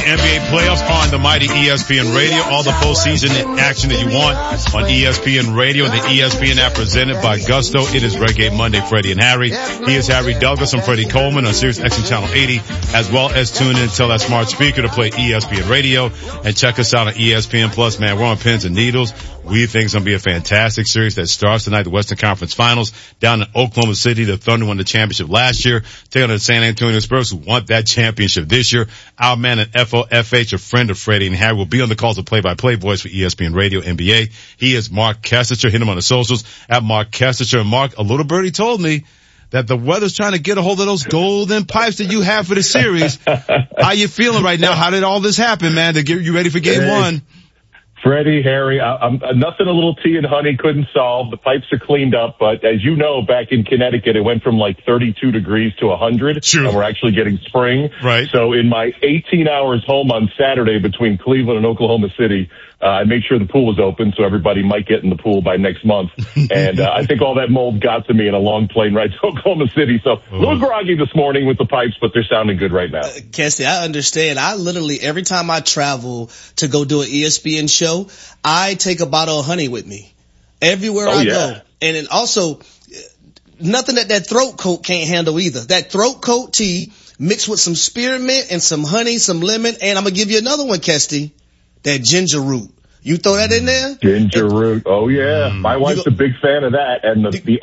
NBA playoffs on the mighty ESPN Radio. All the postseason action that you want on ESPN Radio and the ESPN app presented by Gusto. It is Reggae Monday, Freddie and Harry. He is Harry Douglas and Freddie Coleman on Sirius XM Channel 80, as well as tune in, tell that smart speaker to play ESPN Radio and check us out on ESPN Plus. Man, we're on pins and needles. We think it's going to be a fantastic series that starts tonight, the Western Conference Finals down in Oklahoma City. The Thunder won the championship last year, taking on the San Antonio Spurs, who want that championship this year. Our man at FOFH, a friend of Freddie and Harry, will be on the call to play-by-play voice for ESPN Radio NBA. He is Mark Kessicher. Hit him on the socials at Mark Kessicher. And Mark, a little birdie told me that the weather's trying to get a hold of those golden pipes that you have for the series. How you feeling right now? How did all this happen, man, to get you ready for game one? Freddie, Harry, I'm nothing a little tea and honey couldn't solve. The pipes are cleaned up, but as you know, back in Connecticut, it went from like 32 degrees to 100. True. And we're actually getting spring. Right. So in my 18 hours home on Saturday between Cleveland and Oklahoma City, I made sure the pool was open so everybody might get in the pool by next month. And I think all that mold got to me in a long plane ride to Oklahoma City. So a little groggy this morning with the pipes, but they're sounding good right now. Kessie, I understand. I literally, every time I travel to go do an ESPN show, I take a bottle of honey with me everywhere I go. And then also, nothing that throat coat can't handle either. That throat coat tea mixed with some spearmint and some honey, some lemon, and I'm going to give you another one, Kessie, that ginger root. You throw that in there? Ginger root. Oh yeah. My wife's a big fan of that. And the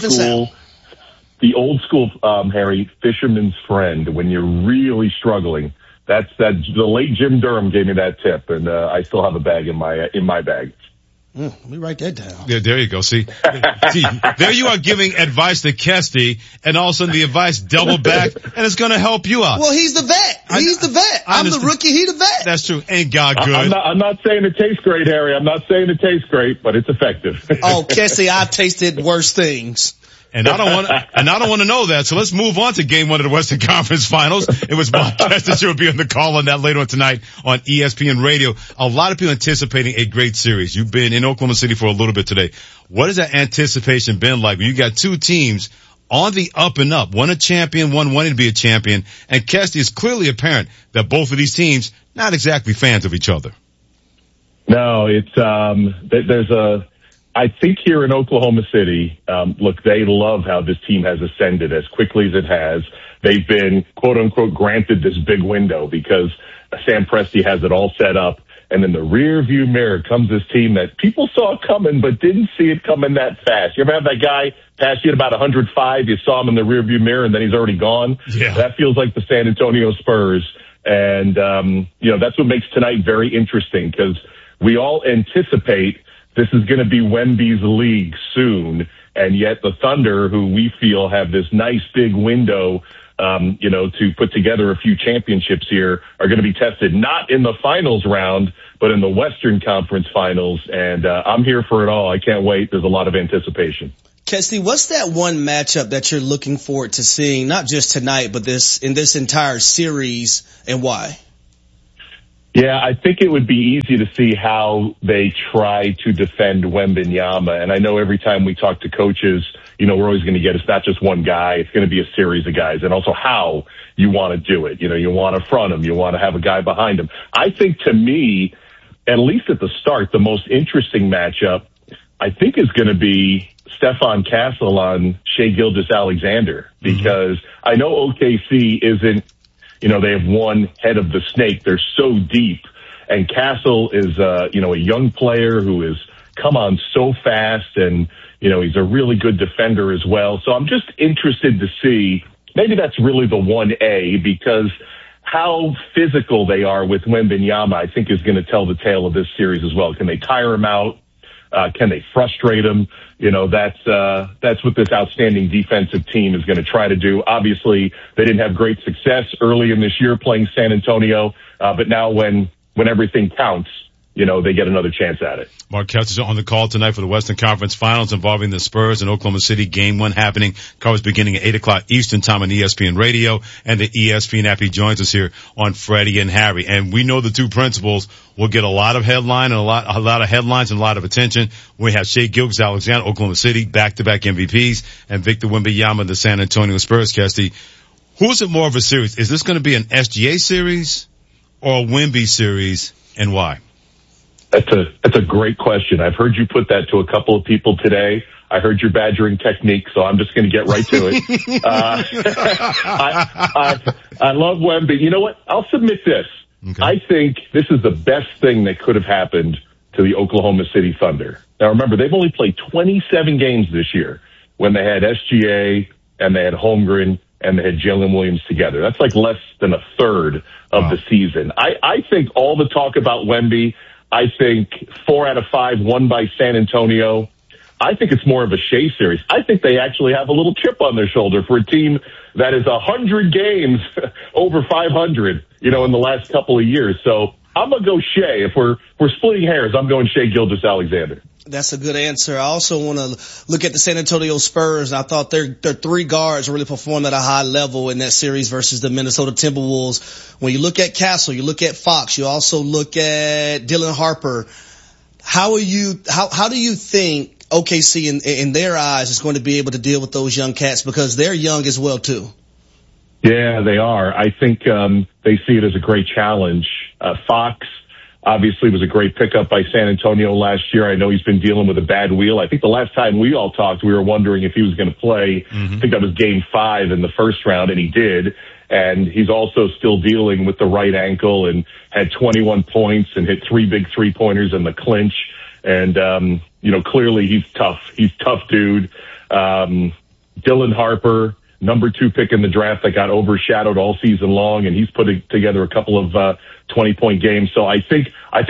old school, Harry, fisherman's friend, when you're really struggling, that's the late Jim Durham gave me that tip, and I still have a bag in my bag. Let me write that down. Yeah, there you go. See, there you are giving advice to Kesty, and all of a sudden the advice double back, and it's going to help you out. Well, he's the vet. He's the vet. I'm the rookie. He the vet. That's true. Ain't God good? I'm not saying it tastes great, Harry. I'm not saying it tastes great, but it's effective. Oh, Kesty, I've tasted worse things. And I don't want to know that. So let's move on to game one of the Western Conference Finals. It was Mark Kessicher will be on the call on that later on tonight on ESPN Radio. A lot of people anticipating a great series. You've been in Oklahoma City for a little bit today. What has that anticipation been like when you got two teams on the up and up? One a champion, one wanting to be a champion. And Kesty, is clearly apparent that both of these teams not exactly fans of each other. No, it's I think here in Oklahoma City, look, they love how this team has ascended as quickly as it has. They've been, quote unquote, granted this big window because Sam Presti has it all set up. And in the rear view mirror comes this team that people saw coming, but didn't see it coming that fast. You ever have that guy pass you at about 105? You saw him in the rear view mirror and then he's already gone. Yeah. That feels like the San Antonio Spurs. And, that's what makes tonight very interesting because we all anticipate this is going to be Wemby's league soon, and yet the Thunder, who we feel have this nice big window, to put together a few championships here, are going to be tested not in the finals round, but in the Western Conference Finals. And I'm here for it all. I can't wait. There's a lot of anticipation. Kesty, what's that one matchup that you're looking forward to seeing, not just tonight, but in this entire series, and why? Yeah, I think it would be easy to see how they try to defend Wembanyama. And I know every time we talk to coaches, we're always going to get, it's not just one guy. It's going to be a series of guys. And also how you want to do it. You want to front him. You want to have a guy behind him. I think to me, at least at the start, the most interesting matchup, I think is going to be Stefan Castle on Shai Gilgeous-Alexander. Because I know OKC isn't, they have one head of the snake. They're so deep. And Castle is, a young player who has come on so fast and, he's a really good defender as well. So I'm just interested to see, maybe that's really the 1A because how physical they are with Wembanyama, I think is going to tell the tale of this series as well. Can they tire him out? Can they frustrate him? That's what this outstanding defensive team is going to try to do. Obviously, they didn't have great success early in this year playing San Antonio, but now when everything counts, they get another chance at it. Mark Kessicher on the call tonight for the Western Conference Finals involving the Spurs and Oklahoma City. Game one happening. Coverage beginning at 8 o'clock Eastern Time on ESPN Radio and the ESPN app. He joins us here on Freddie and Harry. And we know the two principals will get a lot of headline and a lot of headlines and a lot of attention. We have Shai Gilgeous-Alexander, Oklahoma City, back-to-back MVPs, and Victor Wembanyama, the San Antonio Spurs. Kesty, who's it more of a series? Is this going to be an SGA series? or a Wemby series, and why? That's a great question. I've heard you put that to a couple of people today. I heard your badgering technique, so I'm just going to get right to it. I love Wemby. You know what? I'll submit this. Okay. I think this is the best thing that could have happened to the Oklahoma City Thunder. Now remember, they've only played 27 games this year when they had SGA and they had Holmgren and they had Jalen Williams together. That's like less than a third of the season. I think all the talk about Wemby, I think 4 out of 5 won by San Antonio. I think it's more of a Shea series. I think they actually have a little chip on their shoulder for a team that is 100 games over 500, in the last couple of years. So I'm going to go Shea. If we're splitting hairs, I'm going Shea Gilgeous-Alexander. That's a good answer. I also want to look at the San Antonio Spurs. I thought their 3 guards really performed at a high level in that series versus the Minnesota Timberwolves. When you look at Castle, you look at Fox, you also look at Dylan Harper. How do you think OKC in their eyes is going to be able to deal with those young cats, because they're young as well too? Yeah, they are. I think they see it as a great challenge. Fox obviously was a great pickup by San Antonio last year. I know he's been dealing with a bad wheel. I think the last time we all talked, we were wondering if he was going to play. I think that was game 5 in the first round, and he did. And he's also still dealing with the right ankle and had 21 points and hit 3 big 3-pointers in the clinch. And, clearly he's tough. He's tough, dude. Dylan Harper, number 2 pick in the draft, that got overshadowed all season long, and he's putting together a couple of 20-point games. So I think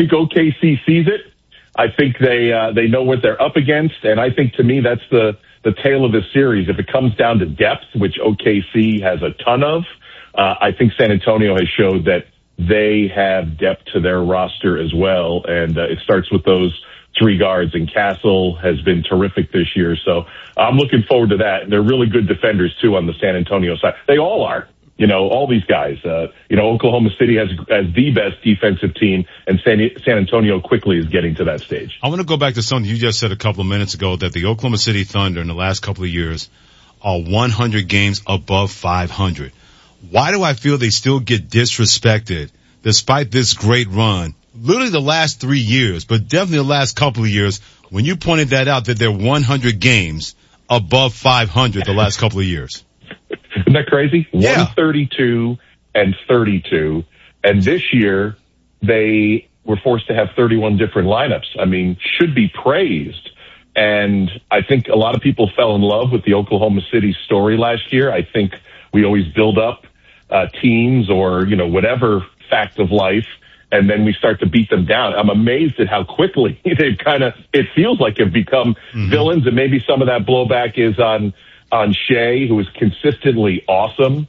OKC sees it. I think they know what they're up against, and I think, to me, that's the tale of this series. If it comes down to depth, which OKC has a ton of, I think San Antonio has showed that they have depth to their roster as well, and it starts with those 3 guards, and Castle has been terrific this year. So I'm looking forward to that. They're really good defenders too on the San Antonio side. They all are, all these guys. Oklahoma City has the best defensive team, and San Antonio quickly is getting to that stage. I want to go back to something you just said a couple of minutes ago, that the Oklahoma City Thunder in the last couple of years are 100 games above 500. Why do I feel they still get disrespected despite this great run? Literally the last 3 years, but definitely the last couple of years, when you pointed that out, that they're 100 games above 500 the last couple of years. Isn't that crazy? Yeah. 132 and 32. And this year, they were forced to have 31 different lineups. I mean, should be praised. And I think a lot of people fell in love with the Oklahoma City story last year. I think we always build up teams or, whatever fact of life, and then we start to beat them down. I'm amazed at how quickly they've it feels like have become villains, and maybe some of that blowback is on Shea, who is consistently awesome.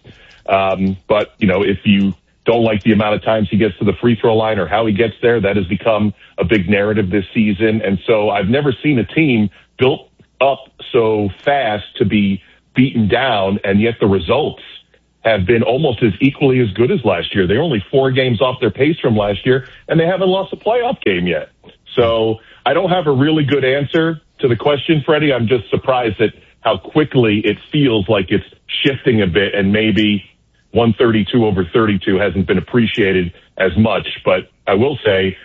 But, if you don't like the amount of times he gets to the free throw line or how he gets there, that has become a big narrative this season. And so I've never seen a team built up so fast to be beaten down, and yet the results have been almost as equally as good as last year. They're only 4 games off their pace from last year, and they haven't lost a playoff game yet. So I don't have a really good answer to the question, Freddie. I'm just surprised at how quickly it feels like it's shifting a bit, and maybe 132 over 32 hasn't been appreciated as much. But I will say,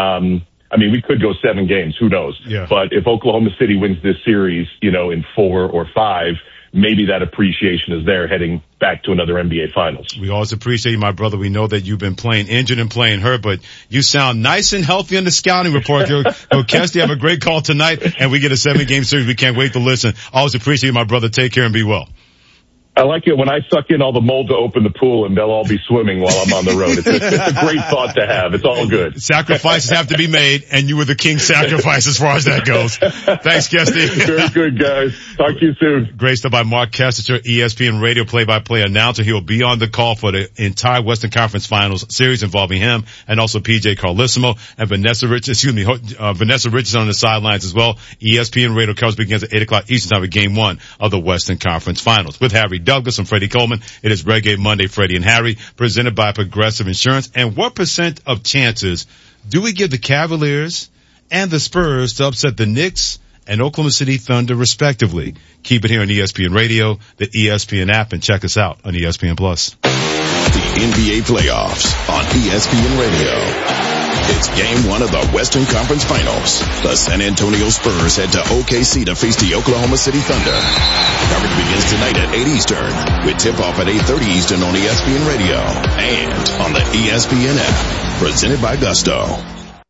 we could go 7 games. Who knows? Yeah. But if Oklahoma City wins this series, in 4 or 5, maybe that appreciation is there heading back to another NBA Finals. We always appreciate you, my brother. We know that you've been playing injured and playing hurt, but you sound nice and healthy in the scouting report. Go Kesty, have a great call tonight, and we get a 7-game series. We can't wait to listen. Always appreciate you, my brother. Take care and be well. I like it when I suck in all the mold to open the pool and they'll all be swimming while I'm on the road. It's a great thought to have. It's all good. Sacrifices have to be made, and you were the king sacrifice as far as that goes. Thanks, Kesty. Very good, guys. Talk to you soon. Great stuff by Mark Kestecher, ESPN radio play-by-play announcer. He will be on the call for the entire Western Conference Finals series involving him and also PJ Carlissimo and Vanessa Richardson on the sidelines as well. ESPN radio coverage begins at 8 o'clock Eastern time of Game 1 of the Western Conference Finals. With Harry Douglas and Freddie Coleman, it is Reggae Monday, Freddie and Harry, presented by Progressive Insurance. And what percent of chances do we give the Cavaliers and the Spurs to upset the Knicks and Oklahoma City Thunder, respectively? Keep it here on ESPN Radio, the ESPN app, and check us out on ESPN Plus. the NBA playoffs on ESPN Radio. It's game one of the Western Conference Finals. The San Antonio Spurs head to OKC to face the Oklahoma City Thunder. Coverage begins tonight at 8 Eastern with tip-off at 8:30 Eastern on ESPN Radio and on the ESPN app. Presented by Gusto.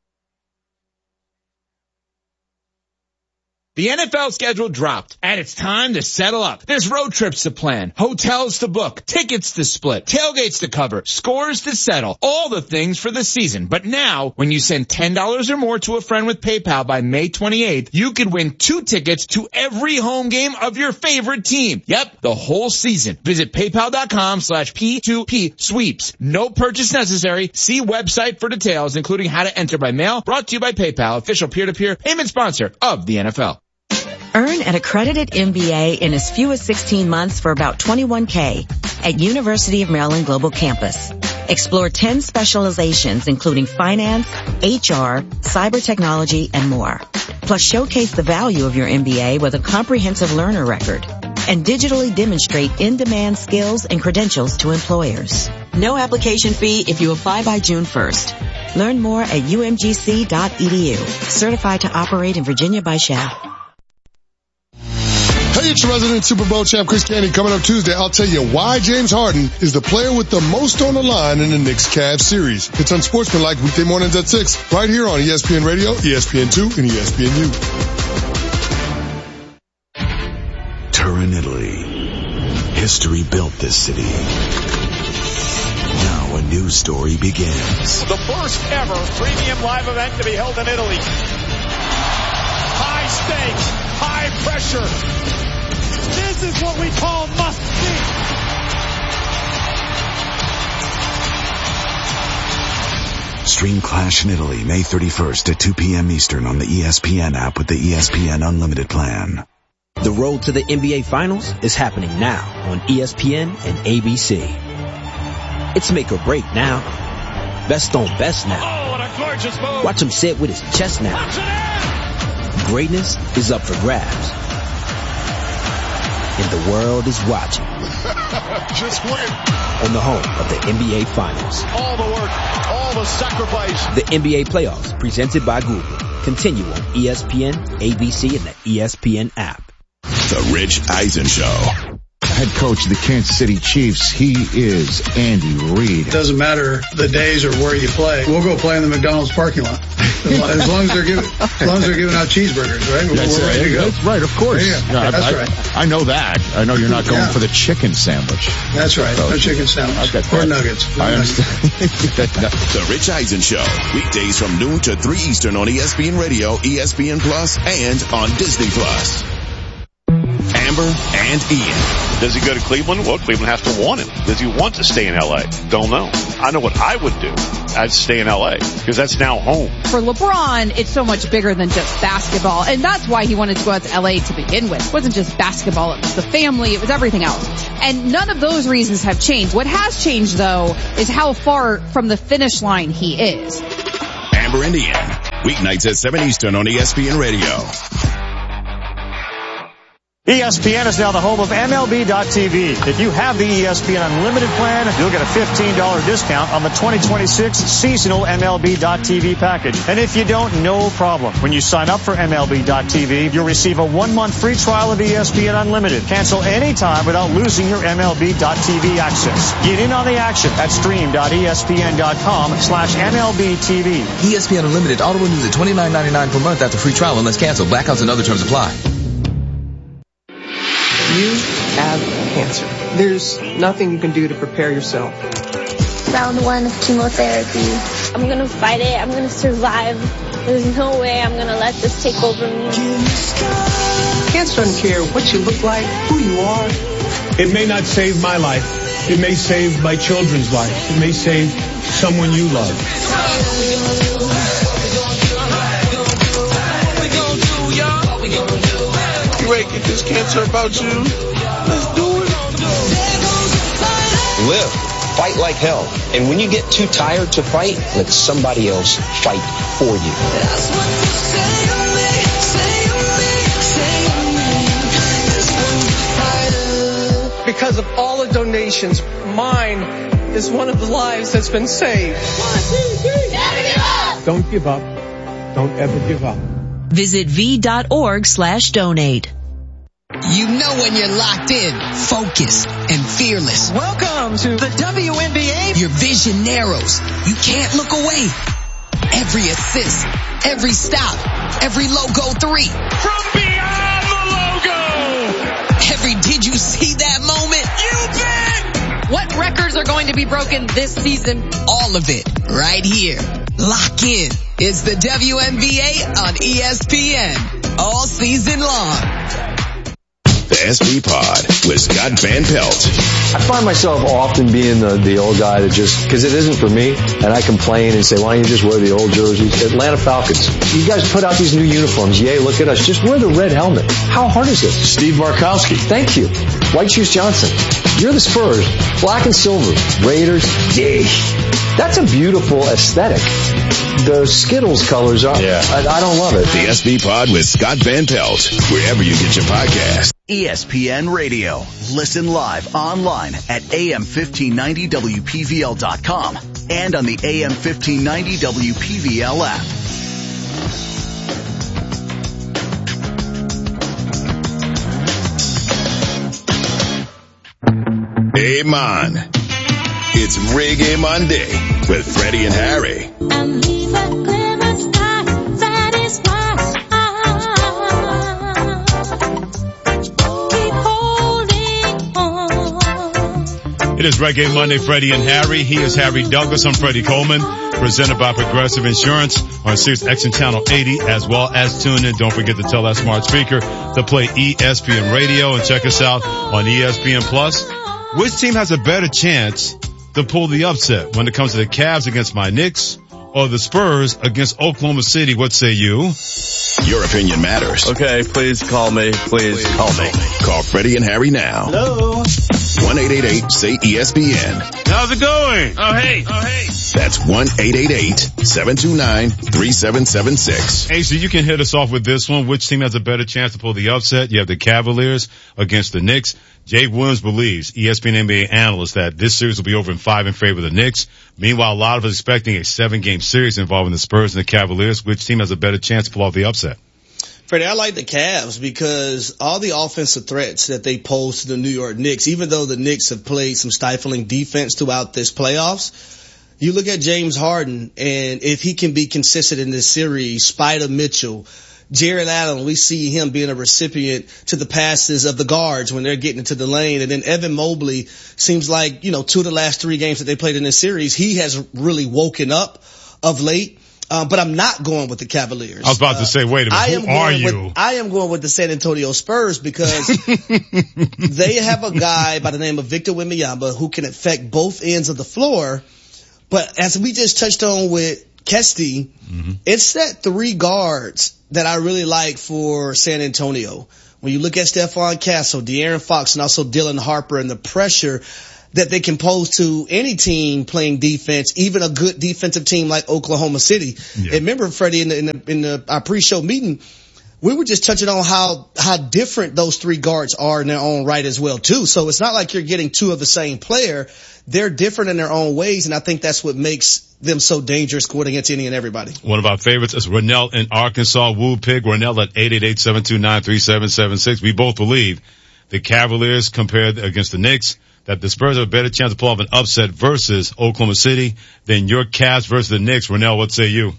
The NFL schedule dropped, and it's time to settle up. There's road trips to plan, hotels to book, tickets to split, tailgates to cover, scores to settle, all the things for the season. But now, when you send $10 or more to a friend with PayPal by May 28th, you could win 2 tickets to every home game of your favorite team. Yep, the whole season. Visit PayPal.com/P2P sweeps. No purchase necessary. See website for details, including how to enter by mail. Brought to you by PayPal, official peer-to-peer payment sponsor of the NFL. Earn an accredited MBA in as few as 16 months for about $21K at University of Maryland Global Campus. Explore 10 specializations including finance, HR, cyber technology, and more. Plus showcase the value of your MBA with a comprehensive learner record and digitally demonstrate in-demand skills and credentials to employers. No application fee if you apply by June 1st. Learn more at umgc.edu. Certified to operate in Virginia by SHAP. Hey, it's resident Super Bowl champ Chris Canty. Coming up Tuesday, I'll tell you why James Harden is the player with the most on the line in the Knicks-Cavs series. It's Unsportsmanlike weekday mornings at 6, right here on ESPN Radio, ESPN2, and ESPNU. Turin, Italy. History built this city. Now a new story begins. The first ever premium live event to be held in Italy. High stakes, high pressure. This is what we call must-see. Stream Clash in Italy, May 31st at 2 p.m. Eastern on the ESPN app with the ESPN Unlimited plan. The road to the NBA Finals is happening now on ESPN and ABC. It's make or break now. Best on best now. Oh, what a gorgeous move. Watch him sit with his chest now. Greatness is up for grabs. And the world is watching. Just win. On the home of the NBA Finals. All the work, all the sacrifice. The NBA Playoffs, presented by Google. Continue on ESPN, ABC, and the ESPN app. The Rich Eisen Show. Head coach of the Kansas City Chiefs, he is Andy Reid. Doesn't matter the days or where you play. We'll go play in the McDonald's parking lot. As long as they're giving out cheeseburgers, right? We're ready to go. That's right, of course. Yeah, that's right. I know that. I know you're not going for the chicken sandwich. That's right. No chicken sandwich. Or nuggets. I understand. The Rich Eisen Show. Weekdays from noon to 3 Eastern on ESPN Radio, ESPN Plus, and on Disney Plus. Amber and Ian. Does he go to Cleveland? Well, Cleveland has to want him. Does he want to stay in L.A.? Don't know. I know what I would do. I'd stay in L.A. because that's now home. For LeBron, it's so much bigger than just basketball. And that's why he wanted to go out to L.A. to begin with. It wasn't just basketball. It was the family. It was everything else. And none of those reasons have changed. What has changed, though, is how far from the finish line he is. Amber and Ian. Weeknights at 7 Eastern on ESPN Radio. ESPN is now the home of MLB.tv. If you have the ESPN Unlimited plan, you'll get a $15 discount on the 2026 seasonal MLB.tv package. And if you don't, no problem. When you sign up for MLB.tv, you'll receive a 1-month free trial of ESPN Unlimited. Cancel anytime without losing your MLB.tv access. Get in on the action at stream.espn.com/MLBTV. ESPN Unlimited auto renews at $29.99 per month after free trial unless canceled. Blackouts and other terms apply. You have cancer. There's nothing you can do to prepare yourself. Round 1 of chemotherapy. I'm going to fight it. I'm going to survive. There's no way I'm going to let this take over me. Cancer doesn't care what you look like, who you are. It may not save my life. It may save my children's life. It may save someone you love. You ready to get this cancer about you? Let's do it. Live. Fight like hell. And when you get too tired to fight, let somebody else fight for you. Because of all the donations, mine is one of the lives that's been saved. 1, 2, 3. Never give up. Don't give up. Don't ever give up. Visit v.org/donate. You know when you're locked in, focused, and fearless. Welcome to the WNBA. Your vision narrows. You can't look away. Every assist, every stop, every logo 3. From beyond the logo! Every did you see that moment? You bet! What records are going to be broken this season? All of it, right here. Lock in. It's the WNBA on ESPN. All season long. The SB Pod with Scott Van Pelt. I find myself often being the old guy that because it isn't for me, and I complain and say, why don't you just wear the old jerseys? Atlanta Falcons, you guys put out these new uniforms. Yay, look at us. Just wear the red helmet. How hard is it? Steve Markowski. Thank you. White Shoes Johnson. You're the Spurs. Black and silver. Raiders. Yay. That's a beautiful aesthetic. The Skittles colors are, I don't love it. The SB Pod with Scott Van Pelt, wherever you get your podcast. ESPN Radio. Listen live online at AM1590WPVL.com and on the AM1590 WPVL app. Hey man, it's Reggae Monday with Freddie and Harry. It is Reggae Monday, Freddie and Harry. He is Harry Douglas. I'm Freddie Coleman, presented by Progressive Insurance on Sirius XM Channel 80, as well as tune in. Don't forget to tell that smart speaker to play ESPN Radio and check us out on ESPN Plus. Which team has a better chance to pull the upset when it comes to the Cavs against my Knicks or the Spurs against Oklahoma City? What say you? Your opinion matters. Okay, please call me. Please call me. Call Freddie and Harry now. Hello. 1-888-SAY-ESPN. How's it going? Oh, hey. That's 1-888-729-3776. Hey, so you can hit us off with this one. Which team has a better chance to pull the upset? You have the Cavaliers against the Knicks. Jay Williams believes, ESPN NBA analyst, that this series will be over in 5 in favor of the Knicks. Meanwhile, a lot of us expecting a 7-game series involving the Spurs and the Cavaliers. Which team has a better chance to pull off the upset? Freddie, I like the Cavs because all the offensive threats that they pose to the New York Knicks, even though the Knicks have played some stifling defense throughout this playoffs, you look at James Harden, and if he can be consistent in this series, Spider Mitchell, Jared Allen, we see him being a recipient to the passes of the guards when they're getting into the lane. And then Evan Mobley seems like, 2 of the last 3 games that they played in this series, he has really woken up of late. But I'm not going with the Cavaliers. I was about to say, wait a minute, who are you? I am going with the San Antonio Spurs because they have a guy by the name of Victor Wembanyama who can affect both ends of the floor. But as we just touched on with Kesty, it's that 3 guards that I really like for San Antonio. When you look at Stephon Castle, De'Aaron Fox, and also Dylan Harper, and the pressure that they can pose to any team playing defense, even a good defensive team like Oklahoma City. Yeah. And remember, Freddie, in our pre-show meeting, we were just touching on how different those 3 guards are in their own right as well, too. So it's not like you're getting 2 of the same player. They're different in their own ways, and I think that's what makes them so dangerous going against any and everybody. One of our favorites is Ronell in Arkansas. Woo Pig. Ronell at 888-729-3776. We both believe the Cavaliers compared against the Knicks, that the Spurs have a better chance to pull off an upset versus Oklahoma City than your Cavs versus the Knicks. Ronell, what say you?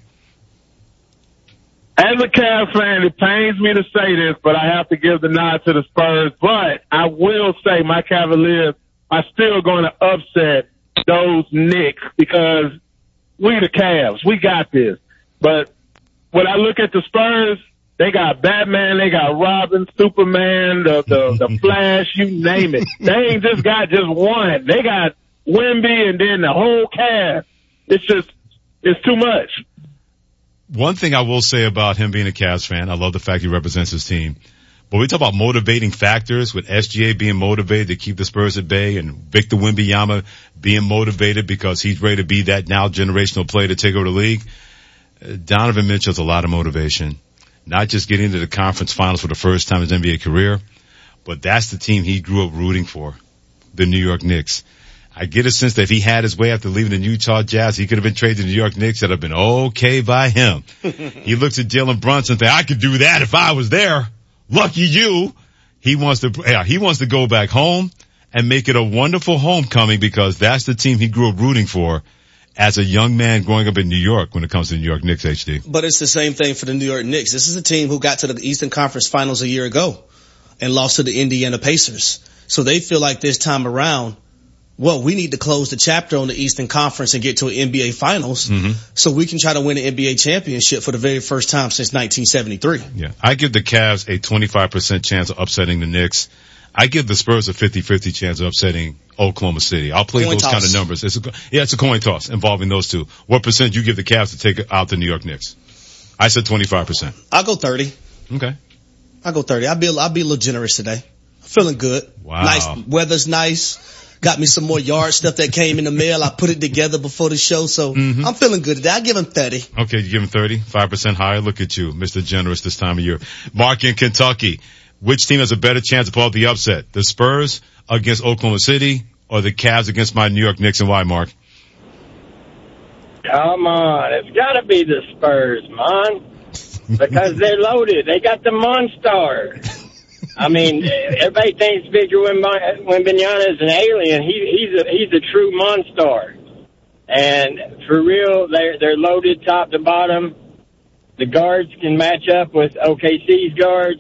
As a Cavs fan, it pains me to say this, but I have to give the nod to the Spurs. But I will say my Cavaliers are still going to upset those Knicks because we the Cavs. We got this. But when I look at the Spurs, they got Batman, they got Robin, Superman, the Flash, you name it. They ain't just got just one. They got Wemby and then the whole cast. It's too much. One thing I will say about him being a Cavs fan, I love the fact he represents his team. But we talk about motivating factors, with SGA being motivated to keep the Spurs at bay and Victor Wembanyama being motivated because he's ready to be that now generational player to take over the league. Donovan Mitchell's a lot of motivation. Not just getting into the conference finals for the first time in his NBA career, but that's the team he grew up rooting for, the New York Knicks. I get a sense that if he had his way after leaving the Utah Jazz, he could have been traded to the New York Knicks. That'd have been okay by him. He looks at Jalen Brunson and thinks, I could do that if I was there. Lucky you. He wants to go back home and make it a wonderful homecoming because that's the team he grew up rooting for as a young man growing up in New York when it comes to the New York Knicks, HD. But it's the same thing for the New York Knicks. This is a team who got to the Eastern Conference Finals a year ago and lost to the Indiana Pacers. So they feel like this time around, well, we need to close the chapter on the Eastern Conference and get to an NBA Finals so we can try to win an NBA championship for the very first time since 1973. Yeah. I give the Cavs a 25% chance of upsetting the Knicks. I give the Spurs a 50-50 chance of upsetting Oklahoma City. I'll play those kind of numbers. It's a coin toss involving those two. What percent you give the Cavs to take out the New York Knicks? I said 25%. I'll go 30. Okay. I'll go 30. I'll be a little generous today. I'm feeling good. Wow. Nice. Weather's nice. Got me some more yard stuff that came in the mail. I put it together before the show, so I'm feeling good today. I'll give him 30. Okay, you give him 30, 5% higher. Look at you, Mr. Generous this time of year. Mark in Kentucky. Which team has a better chance to pull out the upset? The Spurs against Oklahoma City or the Cavs against my New York Knicks, and why, Mark? Come on. It's got to be the Spurs, man, because they're loaded. They got the Monstars. I mean, everybody thinks Victor Wembanyama is an alien. He's a true Monstar. And for real, they're loaded top to bottom. The guards can match up with OKC's guards.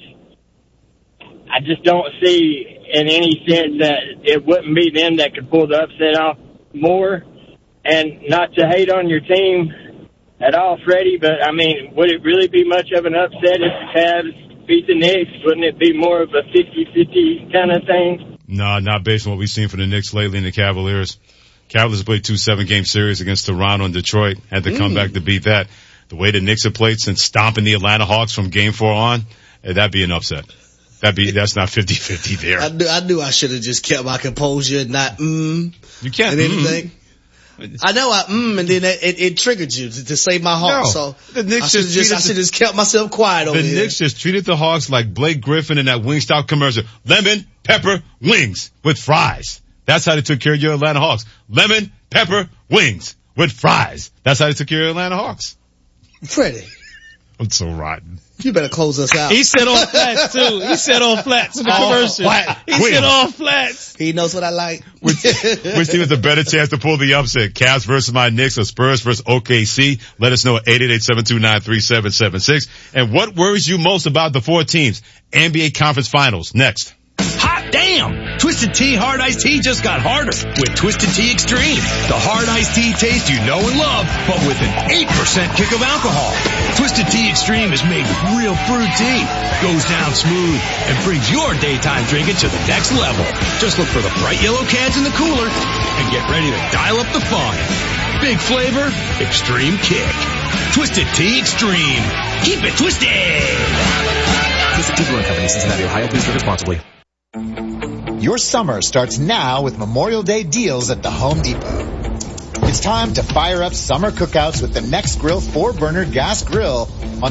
I just don't see in any sense that it wouldn't be them that could pull the upset off more. And not to hate on your team at all, Freddie, but I mean, would it really be much of an upset if the Cavs beat the Knicks? Wouldn't it be more of a 50-50 kind of thing? No, not based on what we've seen from the Knicks lately and the Cavaliers. Cavaliers played 2 7-game series against Toronto and Detroit, had to come back to beat that. The way the Knicks have played since stomping the Atlanta Hawks from game 4 on, that'd be an upset. That's not 50-50 there. I knew I should have just kept my composure and not You can't anything. I know and then it triggered you to save my heart. No, so the Knicks I should just kept myself quiet over here. The Knicks just treated the Hawks like Blake Griffin in that Wingstop commercial. Lemon, pepper, wings with fries. That's how they took care of your Atlanta Hawks. Lemon, pepper, wings with fries. That's how they took care of your Atlanta Hawks. Freddie. I'm so rotten. You better close us out. He said all flats too. He said all flats in the commercial. He said all flats. He knows what I like. Which team has a better chance to pull the upset? Cavs versus my Knicks or Spurs versus OKC? Let us know at 888-729-3776. And what worries you most about the 4 teams? NBA Conference Finals next. Hot damn! Twisted Tea Hard Iced Tea just got harder with Twisted Tea Extreme. The hard iced tea taste you know and love, but with an 8% kick of alcohol. Twisted Tea Extreme is made with real fruit tea, goes down smooth, and brings your daytime drinking to the next level. Just look for the bright yellow cans in the cooler and get ready to dial up the fun. Big flavor, extreme kick. Twisted Tea Extreme. Keep it twisted! Twisted Tea Brewing Company, Cincinnati, Ohio. Please drink responsibly. Your summer starts now with Memorial Day deals at the Home Depot. It's time to fire up summer cookouts with the Next Grill 4-burner gas grill